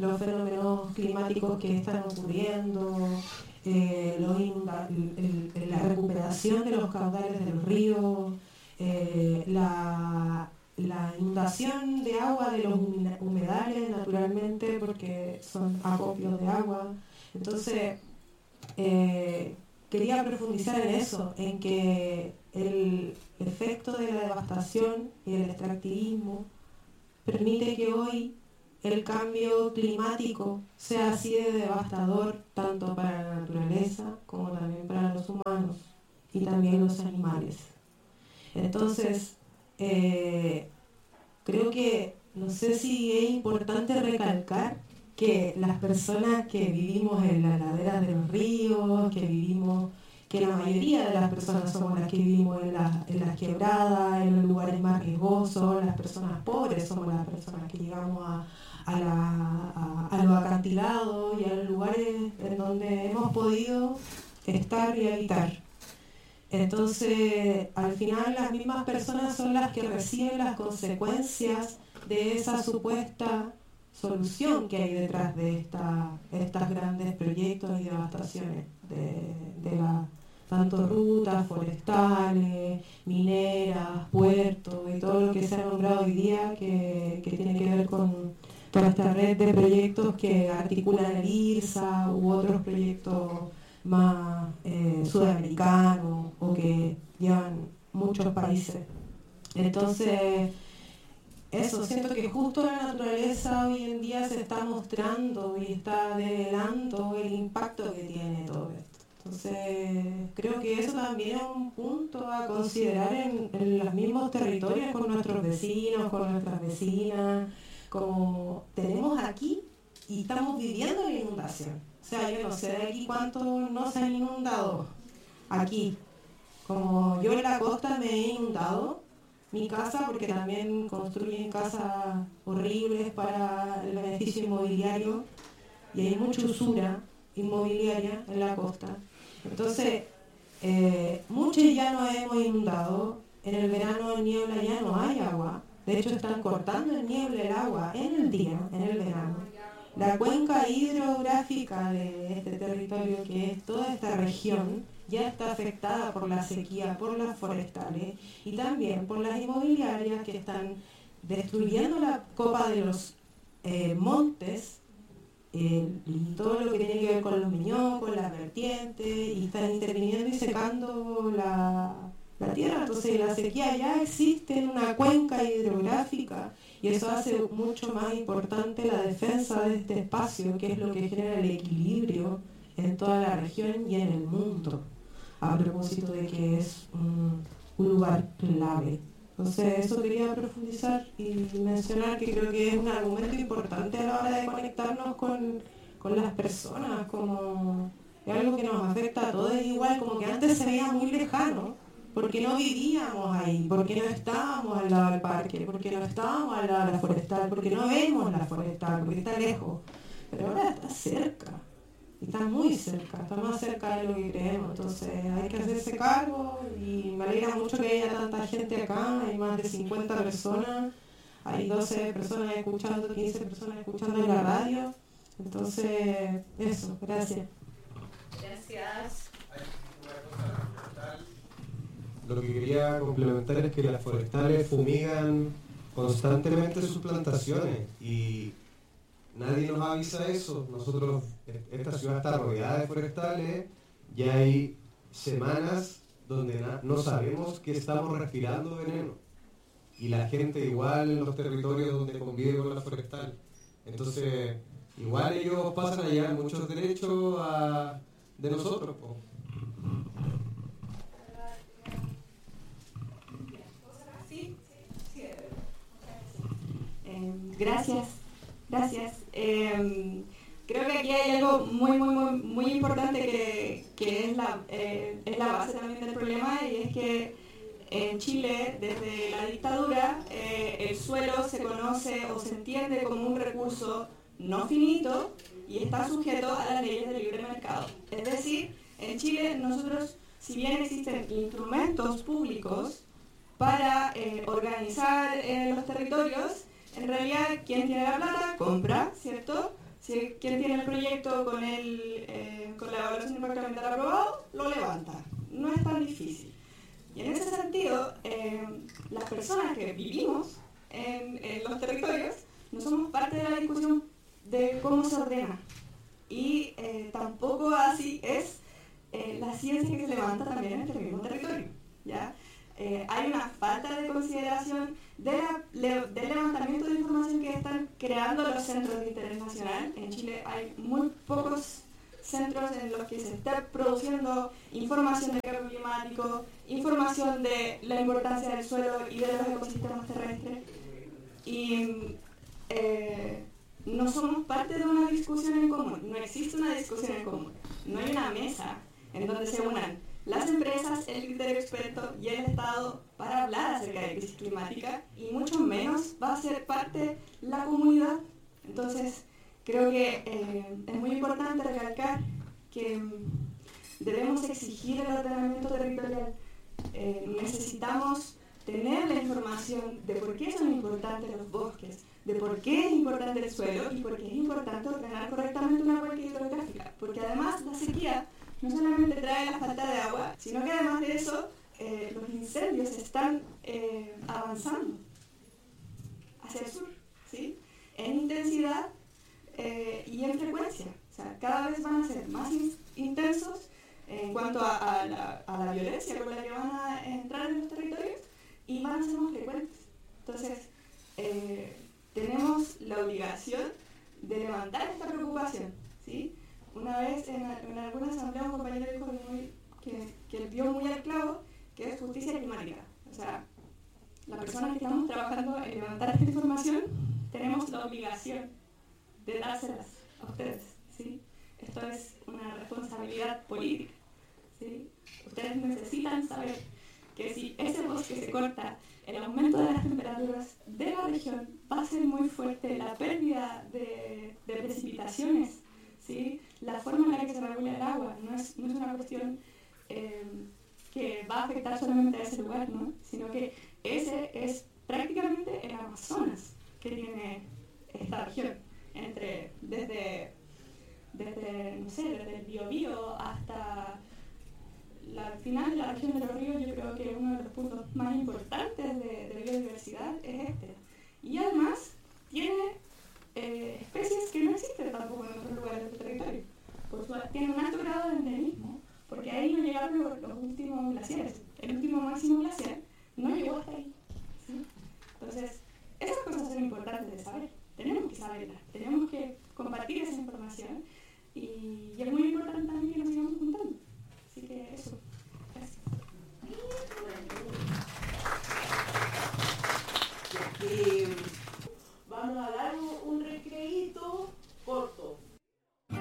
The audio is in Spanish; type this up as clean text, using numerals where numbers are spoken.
los fenómenos climáticos que están ocurriendo, la recuperación de los caudales de los ríos, la inundación de agua de los humedales, naturalmente, porque son acopios de agua. Entonces, quería profundizar en eso, en que el efecto de la devastación y el extractivismo permite que hoy el cambio climático sea así de devastador tanto para la naturaleza como también para los humanos y también los animales. Entonces, creo que, no sé si es importante recalcar que las personas que vivimos en las laderas de los ríos, que la mayoría de las personas somos las que vivimos en las quebradas, en los lugares más riesgosos, las personas pobres somos las personas que llegamos a los acantilados y a los lugares en donde hemos podido estar y habitar. Entonces, al final las mismas personas son las que reciben las consecuencias de esa supuesta solución que hay detrás de estas grandes proyectos y devastaciones de tanto rutas forestales, mineras, puertos y todo lo que se ha nombrado hoy día que tiene que ver con toda esta red de proyectos que articulan el IRSA u otros proyectos más sudamericanos o que llevan muchos países. Entonces, eso, siento que justo la naturaleza hoy en día se está mostrando y está develando el impacto que tiene todo esto. Entonces, creo que eso también es un punto a considerar en los mismos territorios con nuestros vecinos, con nuestras vecinas, como tenemos aquí y estamos viviendo la inundación. O sea, yo no sé de aquí cuántos no se han inundado aquí. Como yo en la costa me he inundado mi casa, porque también construyen casas horribles para el beneficio inmobiliario y hay mucha usura inmobiliaria en la costa. Entonces, muchos ya nos hemos inundado. En el verano en niebla ya no hay agua. De hecho, están cortando en niebla el agua en el día, en el verano. La cuenca hidrográfica de este territorio, que es toda esta región, ya está afectada por la sequía, por las forestales y también por las inmobiliarias que están destruyendo la copa de los montes, y todo lo que tiene que ver con los miñocos, las vertientes, y están interviniendo y secando la tierra. Entonces la sequía ya existe en una cuenca hidrográfica y eso hace mucho más importante la defensa de este espacio, que es lo que genera el equilibrio en toda la región y en el mundo, a propósito de que es un lugar clave. Entonces eso quería profundizar y mencionar, que creo que es un argumento importante a la hora de conectarnos con las personas, como es algo que nos afecta a todos igual, como que antes se veía muy lejano, porque no vivíamos ahí, porque no estábamos al lado del parque, porque no estábamos al lado de la forestal, porque no vemos la forestal, porque está lejos, pero ahora está cerca. Está muy cerca, está más cerca de lo que creemos. Entonces hay que hacerse cargo y me alegra mucho que haya tanta gente acá. Hay más de 50 personas, hay 12 personas escuchando, 15 personas escuchando en la radio. Entonces, eso, gracias. Gracias. Lo que quería complementar es que las forestales fumigan constantemente sus plantaciones y nadie nos avisa eso. Nosotros, esta ciudad está rodeada de forestales, ya hay semanas donde no sabemos que estamos respirando veneno. Y la gente igual en los territorios donde convive con la forestal. Entonces, igual ellos pasan a llevar muchos derechos de nosotros. Po. Gracias. Creo que aquí hay algo muy importante que es la base también del problema, y es que en Chile, desde la dictadura, el suelo se conoce o se entiende como un recurso no finito y está sujeto a las leyes del libre mercado. Es decir, en Chile nosotros, si bien existen instrumentos públicos para organizar los territorios, en realidad quien tiene la plata compra, ¿cierto? Si quien tiene el proyecto con la evaluación de impacto ambiental aprobado, lo levanta. No es tan difícil. Y en ese sentido, las personas que vivimos en los territorios no somos parte de la discusión de cómo se ordena. Y tampoco así es la ciencia que se levanta también en este mismo territorio, ¿ya? Hay una falta de consideración del levantamiento de información que están creando los centros de interés nacional. En Chile hay muy pocos centros en los que se está produciendo información de cambio climático, información de la importancia del suelo y de los ecosistemas terrestres. Y no somos parte de una discusión en común, no existe una discusión en común, no hay una mesa en donde se unan las empresas, el criterio experto y el Estado para hablar acerca de crisis climática, y mucho menos va a ser parte la comunidad. Entonces, creo que es muy importante recalcar que debemos exigir el ordenamiento territorial. Necesitamos tener la información de por qué son importantes los bosques, de por qué es importante el suelo y por qué es importante ordenar correctamente una cuenca hidrográfica. Porque además la sequía no solamente trae la falta de agua, sino que además de eso los incendios están avanzando hacia el sur, ¿sí? En intensidad y en frecuencia. O sea, cada vez van a ser más intensos en cuanto a la violencia con la que van a entrar en los territorios, y van a ser más frecuentes. Entonces, tenemos la obligación de levantar esta preocupación, ¿sí? Una vez en alguna asamblea un compañero dijo que vio muy al clavo, que es justicia climática. O sea, las personas que estamos trabajando en levantar esta información tenemos la obligación de dárselas a ustedes, ¿sí? Esto es una responsabilidad política, ¿sí? Ustedes necesitan saber que si ese bosque se corta, el aumento de las temperaturas de la región va a ser muy fuerte, la pérdida de precipitaciones, ¿sí? La forma en la que se regula el agua no es una cuestión que va a afectar solamente a ese lugar, ¿no? Sino que ese es prácticamente el Amazonas que tiene esta región, desde el Biobío hasta al final de la región de los ríos. Yo creo que uno de los puntos más importantes de biodiversidad es este. Y además tiene especies que no existen tampoco en otros lugares del territorio. Tiene un alto grado de endemismo, porque ahí no llegaron los últimos glaciares. El último máximo glaciar no llegó hasta ahí, ¿sí? Entonces, esas cosas son importantes de saber. Tenemos que saberlas, tenemos que compartir esa información, y es muy importante también que nos sigamos juntando. Así que eso. Gracias.